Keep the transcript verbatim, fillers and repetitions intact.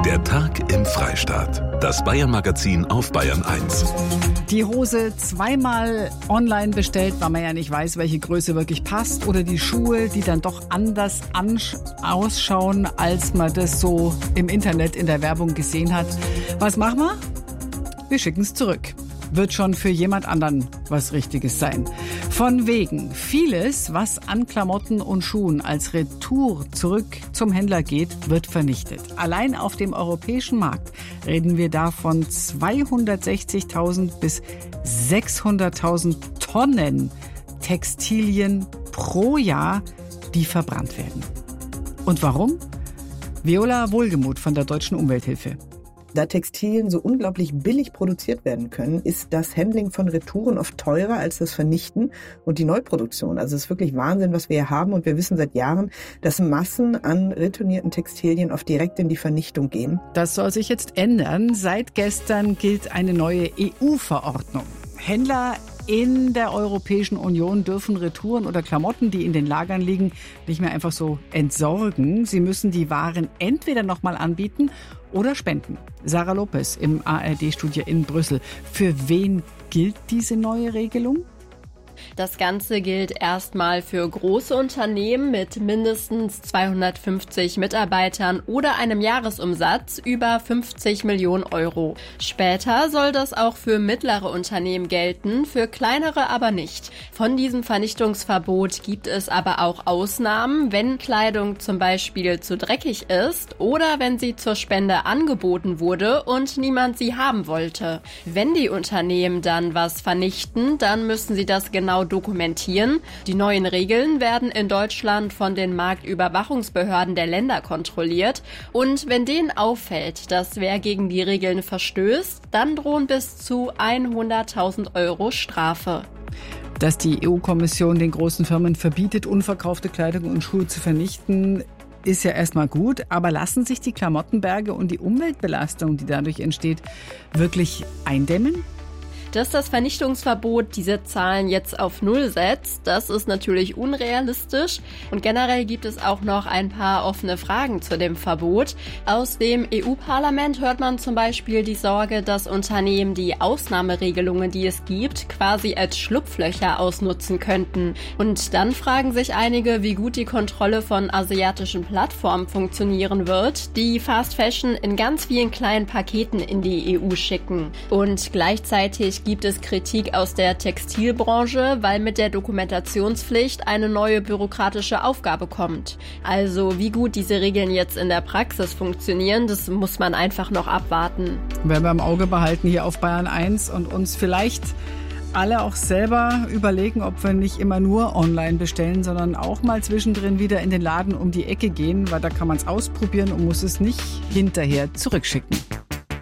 Der Tag im Freistaat. Das Bayern-Magazin auf Bayern eins. Die Hose zweimal online bestellt, weil man ja nicht weiß, welche Größe wirklich passt. Oder die Schuhe, die dann doch anders ausschauen, als man das so im Internet in der Werbung gesehen hat. Was machen wir? Wir schicken es zurück. Wird schon für jemand anderen was Richtiges sein. Von wegen. Vieles, was an Klamotten und Schuhen als Retour zurück zum Händler geht, wird vernichtet. Allein auf dem europäischen Markt reden wir da von zweihundertsechzigtausend bis sechshunderttausend Tonnen Textilien pro Jahr, die verbrannt werden. Und warum? Viola Wohlgemuth von der Deutschen Umwelthilfe. Da Textilien so unglaublich billig produziert werden können, ist das Handling von Retouren oft teurer als das Vernichten und die Neuproduktion. Also es ist wirklich Wahnsinn, was wir hier haben. Und wir wissen seit Jahren, dass Massen an retournierten Textilien oft direkt in die Vernichtung gehen. Das soll sich jetzt ändern. Seit gestern gilt eine neue E U-Verordnung. Händler in der Europäischen Union dürfen Retouren oder Klamotten, die in den Lagern liegen, nicht mehr einfach so entsorgen. Sie müssen die Waren entweder nochmal anbieten oder spenden. Sarah Lopez im A R D-Studio in Brüssel. Für wen gilt diese neue Regelung? Das Ganze gilt erstmal für große Unternehmen mit mindestens zweihundertfünfzig Mitarbeitern oder einem Jahresumsatz über fünfzig Millionen Euro. Später soll das auch für mittlere Unternehmen gelten, für kleinere aber nicht. Von diesem Vernichtungsverbot gibt es aber auch Ausnahmen, wenn Kleidung zum Beispiel zu dreckig ist oder wenn sie zur Spende angeboten wurde und niemand sie haben wollte. Wenn die Unternehmen dann was vernichten, dann müssen sie das genau dokumentieren. Die neuen Regeln werden in Deutschland von den Marktüberwachungsbehörden der Länder kontrolliert. Und wenn denen auffällt, dass wer gegen die Regeln verstößt, dann drohen bis zu hunderttausend Euro Strafe. Dass die E U-Kommission den großen Firmen verbietet, unverkaufte Kleidung und Schuhe zu vernichten, ist ja erstmal gut. Aber lassen sich die Klamottenberge und die Umweltbelastung, die dadurch entsteht, wirklich eindämmen? Dass das Vernichtungsverbot diese Zahlen jetzt auf Null setzt, das ist natürlich unrealistisch. Und generell gibt es auch noch ein paar offene Fragen zu dem Verbot. Aus dem E U-Parlament hört man zum Beispiel die Sorge, dass Unternehmen die Ausnahmeregelungen, die es gibt, quasi als Schlupflöcher ausnutzen könnten. Und dann fragen sich einige, wie gut die Kontrolle von asiatischen Plattformen funktionieren wird, die Fast Fashion in ganz vielen kleinen Paketen in die E U schicken. Und gleichzeitig gibt es Kritik aus der Textilbranche, weil mit der Dokumentationspflicht eine neue bürokratische Aufgabe kommt. Also wie gut diese Regeln jetzt in der Praxis funktionieren, das muss man einfach noch abwarten. Werden wir im Auge behalten hier auf Bayern eins und uns vielleicht alle auch selber überlegen, ob wir nicht immer nur online bestellen, sondern auch mal zwischendrin wieder in den Laden um die Ecke gehen, weil da kann man es ausprobieren und muss es nicht hinterher zurückschicken.